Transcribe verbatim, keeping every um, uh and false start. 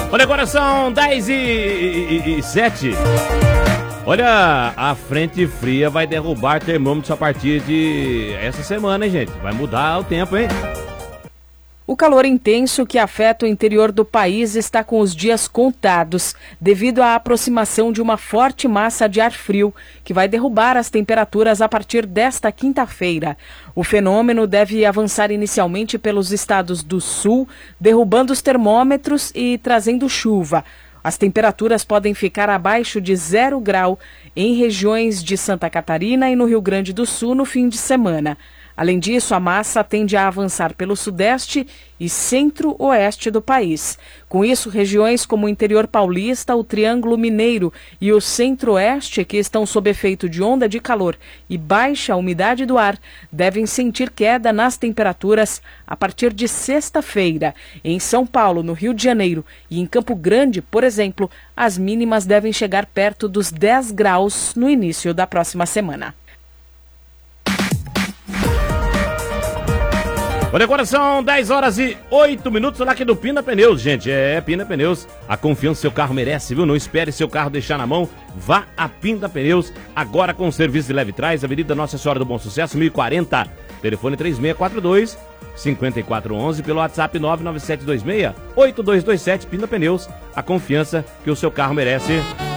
Olha, agora são dez e sete. Olha, a frente fria vai derrubar termômetros a partir de essa semana, hein, gente? Vai mudar o tempo, hein? O calor intenso que afeta o interior do país está com os dias contados, devido à aproximação de uma forte massa de ar frio, que vai derrubar as temperaturas a partir desta quinta-feira. O fenômeno deve avançar inicialmente pelos estados do sul, derrubando os termômetros e trazendo chuva. As temperaturas podem ficar abaixo de zero grau em regiões de Santa Catarina e no Rio Grande do Sul no fim de semana. Além disso, a massa tende a avançar pelo sudeste e centro-oeste do país. Com isso, regiões como o interior paulista, o Triângulo Mineiro e o centro-oeste, que estão sob efeito de onda de calor e baixa umidade do ar, devem sentir queda nas temperaturas a partir de sexta-feira. Em São Paulo, no Rio de Janeiro e em Campo Grande, por exemplo, as mínimas devem chegar perto dos dez graus no início da próxima semana. Olha, agora são dez horas e oito minutos lá aqui do Pina Pneus, gente. É, Pina Pneus, a confiança que seu carro merece, viu? Não espere seu carro deixar na mão. Vá a Pina Pneus, agora com o serviço de leve trás, Avenida Nossa Senhora do Bom Sucesso, mil e quarenta. Telefone três seis quatro dois, cinco quatro um um, pelo WhatsApp nove nove sete dois seis, oito dois dois sete. Pina Pneus, a confiança que o seu carro merece.